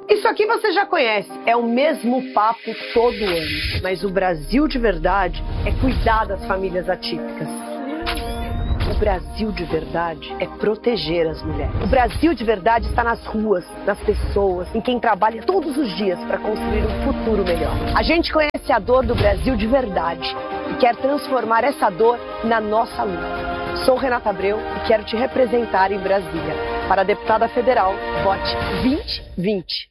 Isso aqui você já conhece, é o mesmo papo todo ano. Mas o Brasil de verdade é cuidar das famílias atípicas. O Brasil de verdade é proteger as mulheres. O Brasil de verdade está nas ruas, nas pessoas, em quem trabalha todos os dias para construir um futuro melhor. A gente conhece a dor do Brasil de verdade e quer transformar essa dor na nossa luta. Sou Renata Abreu e quero te representar em Brasília. Para a deputada federal, vote 2020.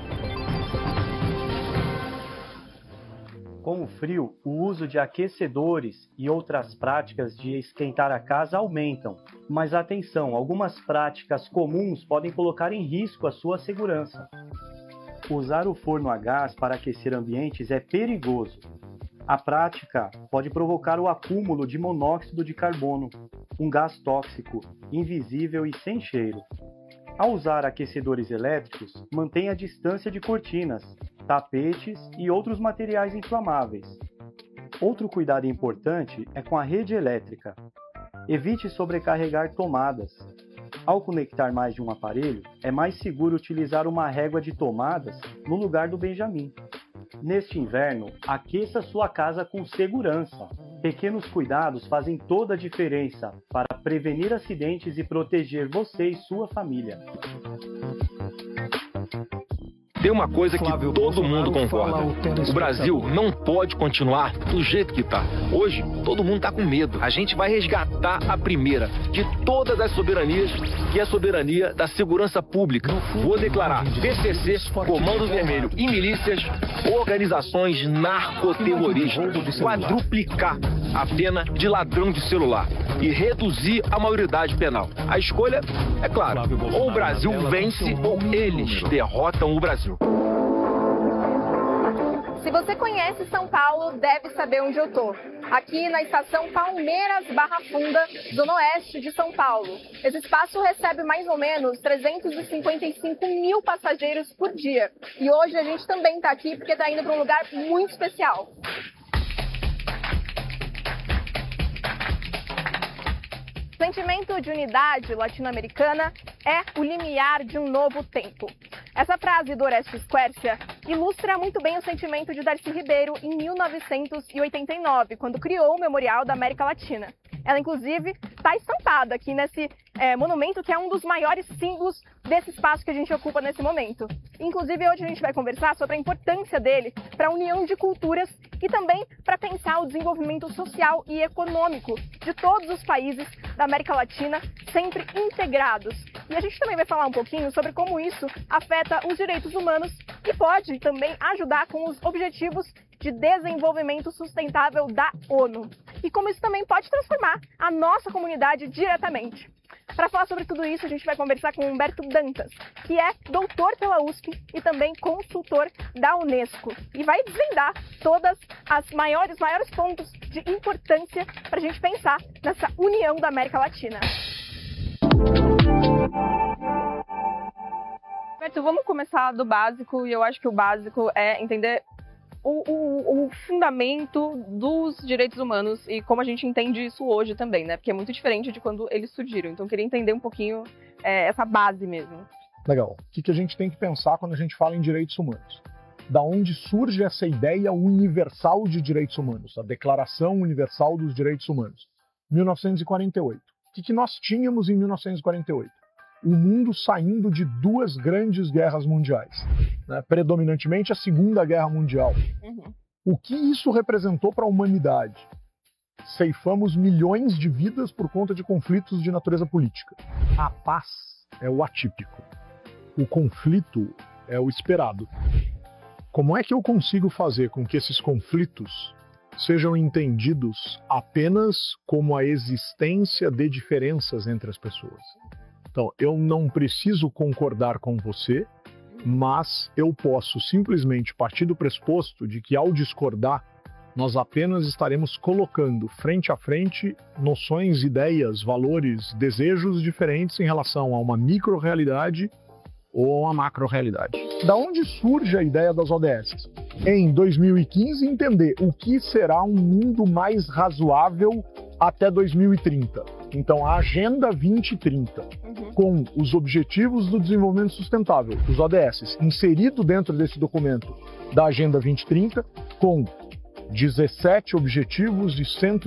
Com o frio, o uso de aquecedores e outras práticas de esquentar a casa aumentam. Mas atenção, algumas práticas comuns podem colocar em risco a sua segurança. Usar o forno a gás para aquecer ambientes é perigoso. A prática pode provocar o acúmulo de monóxido de carbono, um gás tóxico, invisível e sem cheiro. Ao usar aquecedores elétricos, mantenha a distância de cortinas, tapetes e outros materiais inflamáveis. Outro cuidado importante é com a rede elétrica. Evite sobrecarregar tomadas. Ao conectar mais de um aparelho, é mais seguro utilizar uma régua de tomadas no lugar do Benjamin. Neste inverno, aqueça sua casa com segurança. Pequenos cuidados fazem toda a diferença para prevenir acidentes e proteger você e sua família. Tem uma coisa que todo mundo concorda. O Brasil não pode continuar do jeito que está. Hoje, todo mundo está com medo. A gente vai resgatar a primeira de todas as soberanias, que é a soberania da segurança pública. Vou declarar PCC, Comando Vermelho e milícias, organizações narcoterroristas, quadruplicar a pena de ladrão de celular e reduzir a maioridade penal. A escolha é clara, ou o Brasil vence ou eles derrotam o Brasil. Se você conhece São Paulo, deve saber onde eu tô. Aqui na estação Palmeiras Barra Funda, zona oeste de São Paulo. Esse espaço recebe mais ou menos 355 mil passageiros por dia. E hoje a gente também está aqui porque está indo para um lugar muito especial. O sentimento de unidade latino-americana é o limiar de um novo tempo. Essa frase do Orestes Quercia ilustra muito bem o sentimento de Darcy Ribeiro em 1989, quando criou o Memorial da América Latina. Ela, inclusive, está estampada aqui nesse monumento, que é um dos maiores símbolos desse espaço que a gente ocupa nesse momento. Inclusive, hoje a gente vai conversar sobre a importância dele para a união de culturas e também para pensar o desenvolvimento social e econômico de todos os países da América Latina, sempre integrados. E a gente também vai falar um pouquinho sobre como isso afeta os direitos humanos e pode também ajudar com os objetivos de desenvolvimento sustentável da ONU. E como isso também pode transformar a nossa comunidade diretamente. Para falar sobre tudo isso, a gente vai conversar com Humberto Dantas, que é doutor pela USP e também consultor da Unesco. E vai desvendar todas as maiores pontos de importância para a gente pensar nessa união da América Latina. Humberto, vamos começar do básico, e eu acho que o básico é entender o fundamento dos direitos humanos e como a gente entende isso hoje também, né? Porque é muito diferente de quando eles surgiram. Então eu queria entender um pouquinho essa base mesmo. Legal. O que a gente tem que pensar quando a gente fala em direitos humanos? Da onde surge essa ideia universal de direitos humanos, a Declaração Universal dos Direitos Humanos? 1948. O que nós tínhamos em 1948? O mundo saindo de duas grandes guerras mundiais, né? Predominantemente a Segunda Guerra Mundial. O que isso representou para a humanidade? Ceifamos milhões de vidas por conta de conflitos de natureza política. A paz é o atípico. O conflito é o esperado. Como é que eu consigo fazer com que esses conflitos sejam entendidos apenas como a existência de diferenças entre as pessoas? Então, eu não preciso concordar com você, mas eu posso simplesmente partir do pressuposto de que, ao discordar, nós apenas estaremos colocando frente a frente noções, ideias, valores, desejos diferentes em relação a uma micro-realidade ou a uma macro-realidade. Da onde surge a ideia das ODS? Em 2015, entender o que será um mundo mais razoável até 2030. Então, a Agenda 2030, com os Objetivos do Desenvolvimento Sustentável, os ODS, inserido dentro desse documento da Agenda 2030, com 17 objetivos e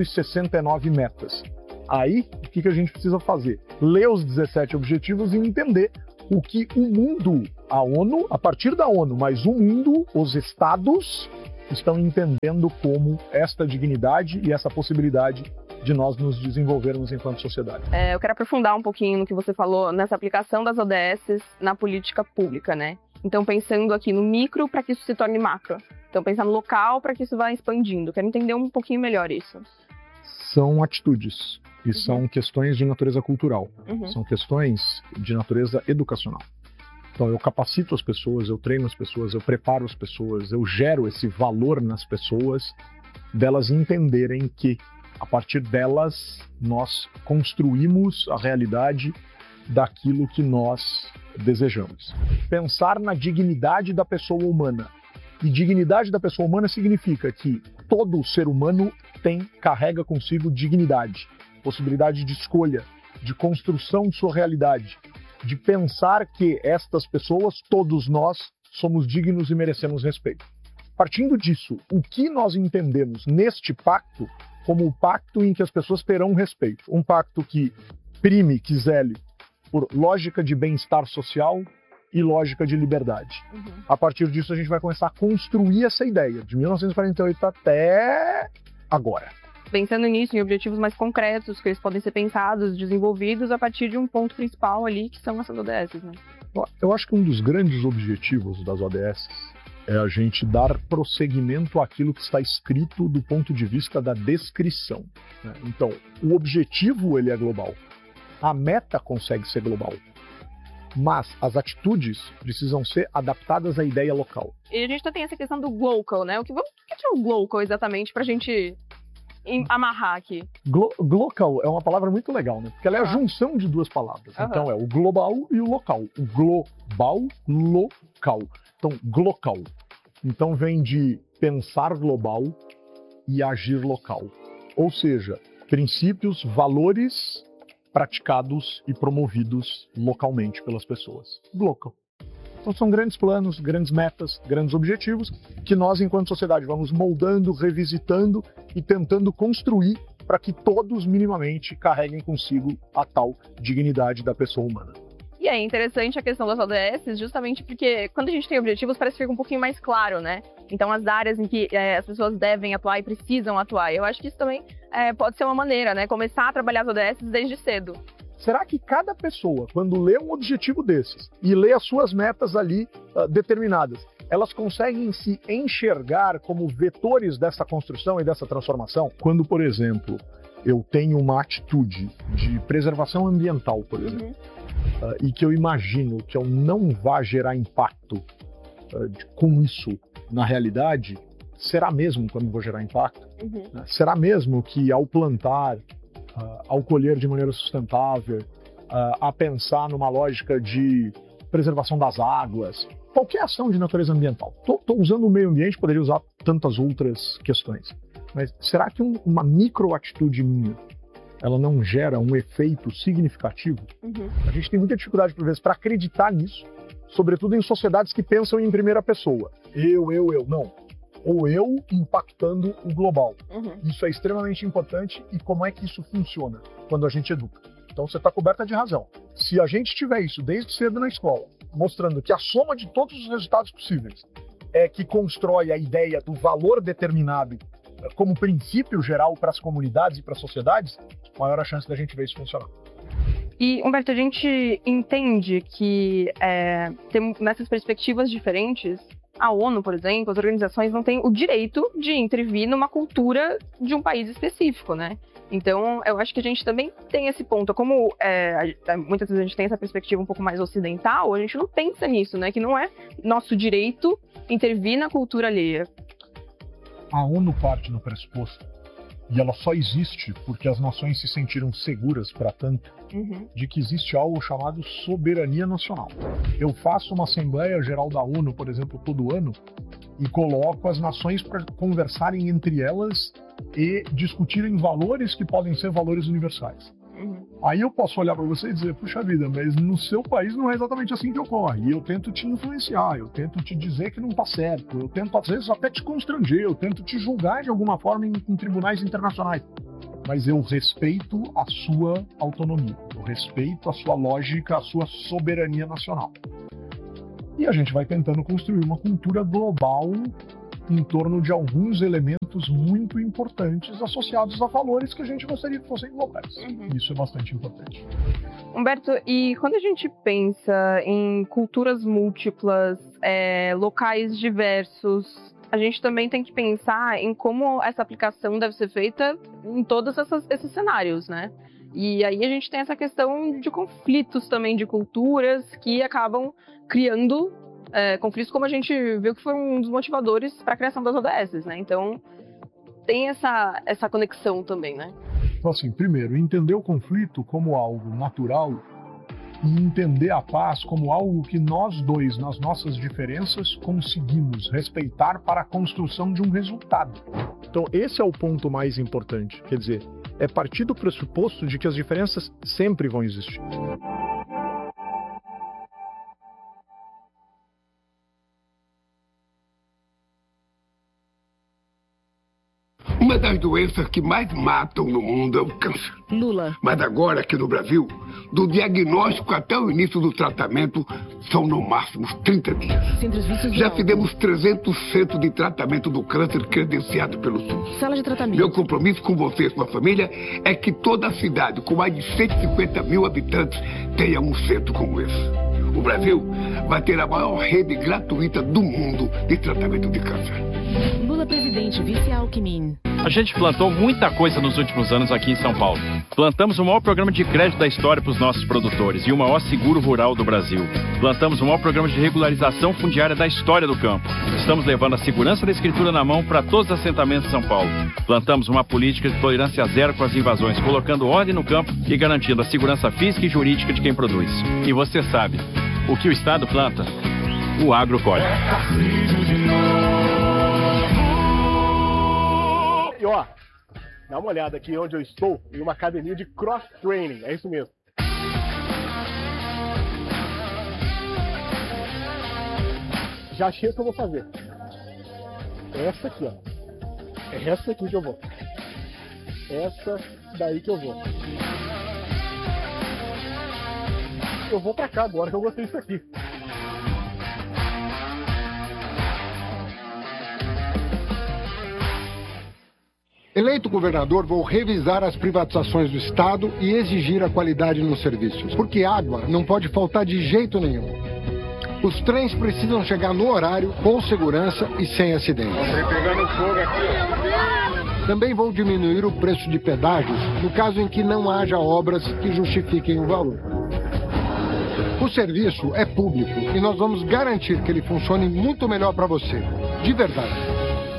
169 metas. Aí, o que a gente precisa fazer? Ler os 17 objetivos e entender o que o mundo, a ONU, a partir da ONU, mas o mundo, os estados, estão entendendo como esta dignidade e essa possibilidade de nós nos desenvolvermos enquanto sociedade. Eu quero aprofundar um pouquinho no que você falou nessa aplicação das ODS na política pública, né? Então, pensando aqui no micro para que isso se torne macro. Então, pensar no local para que isso vá expandindo. Quero entender um pouquinho melhor isso. São atitudes e são questões de natureza cultural. São questões de natureza educacional. Então, eu capacito as pessoas, eu treino as pessoas, eu preparo as pessoas, eu gero esse valor nas pessoas, delas entenderem que, a partir delas, nós construímos a realidade daquilo que nós desejamos. Pensar na dignidade da pessoa humana. E dignidade da pessoa humana significa que todo ser humano carrega consigo dignidade, possibilidade de escolha, de construção de sua realidade, de pensar que estas pessoas, todos nós, somos dignos e merecemos respeito. Partindo disso, o que nós entendemos neste pacto como o pacto em que as pessoas terão respeito? Um pacto que prime, que zele por lógica de bem-estar social e lógica de liberdade. A partir disso, a gente vai começar a construir essa ideia, de 1948 até agora. Pensando nisso, em objetivos mais concretos, que eles podem ser pensados, desenvolvidos a partir de um ponto principal ali, que são essas ODS, né? Eu acho que um dos grandes objetivos das ODS é a gente dar prosseguimento àquilo que está escrito do ponto de vista da descrição, né? Então, o objetivo ele é global, a meta consegue ser global, mas as atitudes precisam ser adaptadas à ideia local. E a gente tem essa questão do glocal, né? O que é o glocal exatamente pra gente amarrar aqui? Glocal é uma palavra muito legal, né? Porque ela é a junção de duas palavras. Então é o global e o local. O global, local. Então, glocal. Então vem de pensar global e agir local. Ou seja, princípios, valores praticados e promovidos localmente pelas pessoas. Glocal. Então são grandes planos, grandes metas, grandes objetivos que nós, enquanto sociedade, vamos moldando, revisitando e tentando construir para que todos minimamente carreguem consigo a tal dignidade da pessoa humana. E é interessante a questão das ODS, justamente porque quando a gente tem objetivos parece que fica um pouquinho mais claro, né? Então as áreas em que as pessoas devem atuar e precisam atuar. Eu acho que isso também pode ser uma maneira, né? Começar a trabalhar as ODS desde cedo. Será que cada pessoa, quando lê um objetivo desses e lê as suas metas ali determinadas, elas conseguem se enxergar como vetores dessa construção e dessa transformação? Quando, por exemplo, eu tenho uma atitude de preservação ambiental, por exemplo, e que eu imagino que eu não vá gerar impacto com isso na realidade, será mesmo quando eu vou gerar impacto? Será mesmo que ao plantar, ao colher de maneira sustentável, a pensar numa lógica de preservação das águas, qualquer ação de natureza ambiental. Estou usando o meio ambiente, poderia usar tantas outras questões. Mas será que uma microatitude minha, ela não gera um efeito significativo? A gente tem muita dificuldade, por vezes, para acreditar nisso, sobretudo em sociedades que pensam em primeira pessoa. Eu. Não. Ou eu impactando o global. Isso é extremamente importante. E como é que isso funciona quando a gente educa? Então você está coberta de razão. Se a gente tiver isso desde cedo na escola, mostrando que a soma de todos os resultados possíveis é que constrói a ideia do valor determinado como princípio geral para as comunidades e para as sociedades, maior a chance da gente ver isso funcionar. E, Humberto, a gente entende que nessas perspectivas diferentes, a ONU, por exemplo, as organizações não têm o direito de intervir numa cultura de um país específico, né? Então, eu acho que a gente também tem esse ponto. Como muitas vezes a gente tem essa perspectiva um pouco mais ocidental, a gente não pensa nisso, né? Que não é nosso direito intervir na cultura alheia. A ONU parte do pressuposto, e ela só existe porque as nações se sentiram seguras para tanto, de que existe algo chamado soberania nacional. Eu faço uma Assembleia Geral da ONU, por exemplo, todo ano, e coloco as nações para conversarem entre elas e discutirem valores que podem ser valores universais. Aí eu posso olhar para você e dizer, puxa vida, mas no seu país não é exatamente assim que ocorre. E eu tento te influenciar, eu tento te dizer que não está certo, eu tento às vezes até te constranger, eu tento te julgar de alguma forma em tribunais internacionais. Mas eu respeito a sua autonomia, eu respeito a sua lógica, a sua soberania nacional. E a gente vai tentando construir uma cultura global em torno de alguns elementos muito importantes associados a valores que a gente gostaria que fossem globais. Isso é bastante importante. Humberto, e quando a gente pensa em culturas múltiplas, locais diversos, a gente também tem que pensar em como essa aplicação deve ser feita em todos esses cenários, né? E aí a gente tem essa questão de conflitos também de culturas que acabam criando conflitos, como a gente viu que foi um dos motivadores para a criação das ODS, né? Então, tem essa conexão também, né? Então, assim, primeiro, entender o conflito como algo natural e entender a paz como algo que nós dois, nas nossas diferenças, conseguimos respeitar para a construção de um resultado. Então, esse é o ponto mais importante. Quer dizer, é partir do pressuposto de que as diferenças sempre vão existir. Uma das doenças que mais matam no mundo é o câncer. Lula. Mas agora, aqui no Brasil, do diagnóstico até o início do tratamento, são no máximo 30 dias. Já fizemos 300 centros de tratamento do câncer credenciado pelo SUS. Sala de tratamento. Meu compromisso com você e sua família é que toda a cidade, com mais de 150 mil habitantes, tenha um centro como esse. O Brasil vai ter a maior rede gratuita do mundo de tratamento de câncer. Lula presidente, vice Alckmin. A gente plantou muita coisa nos últimos anos aqui em São Paulo. Plantamos o maior programa de crédito da história para os nossos produtores e o maior seguro rural do Brasil. Plantamos o maior programa de regularização fundiária da história do campo. Estamos levando a segurança da escritura na mão para todos os assentamentos de São Paulo. Plantamos uma política de tolerância zero com as invasões, colocando ordem no campo e garantindo a segurança física e jurídica de quem produz. E você sabe, o que o Estado planta, o agro colhe. E ó, dá uma olhada aqui onde eu estou, em uma academia de cross-training, é isso mesmo. Já achei o que eu vou fazer. É essa aqui, ó. É essa aqui que eu vou. Essa daí que eu vou. Eu vou pra cá agora que eu gostei disso aqui. Eleito governador, vou revisar as privatizações do Estado e exigir a qualidade nos serviços, porque água não pode faltar de jeito nenhum. Os trens precisam chegar no horário, com segurança e sem acidentes. Pegando fogo aqui. Também vou diminuir o preço de pedágios no caso em que não haja obras que justifiquem o valor. O serviço é público e nós vamos garantir que ele funcione muito melhor para você, de verdade.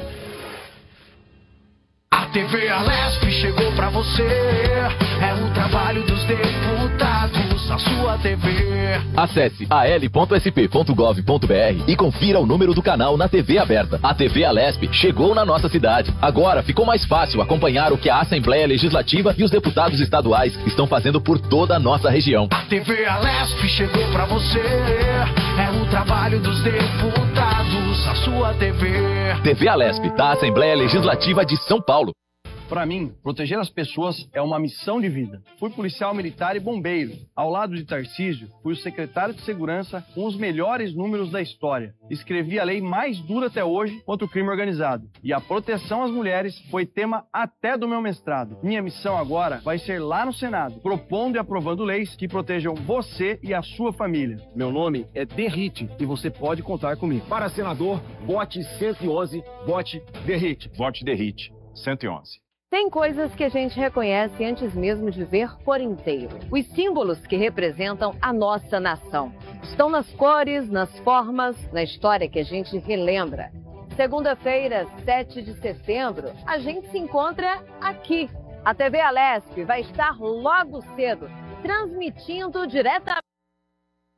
A TV Alesp chegou pra você, é o trabalho dos deputados, a sua TV. Acesse al.sp.gov.br e confira o número do canal na TV aberta. A TV Alesp chegou na nossa cidade. Agora ficou mais fácil acompanhar o que a Assembleia Legislativa e os deputados estaduais estão fazendo por toda a nossa região. A TV Alesp chegou pra você, é o trabalho dos deputados, a sua TV. TV Alesp, da Assembleia Legislativa de São Paulo. Para mim, proteger as pessoas é uma missão de vida. Fui policial militar e bombeiro. Ao lado de Tarcísio, fui o secretário de segurança com os melhores números da história. Escrevi a lei mais dura até hoje contra o crime organizado. E a proteção às mulheres foi tema até do meu mestrado. Minha missão agora vai ser lá no Senado, propondo e aprovando leis que protejam você e a sua família. Meu nome é Derrite e você pode contar comigo. Para senador, vote 111, vote Derrite. Vote Derrite, 111. Tem coisas que a gente reconhece antes mesmo de ver por inteiro. Os símbolos que representam a nossa nação. Estão nas cores, nas formas, na história que a gente relembra. Segunda-feira, 7 de setembro, a gente se encontra aqui. A TV Alesp vai estar logo cedo, transmitindo diretamente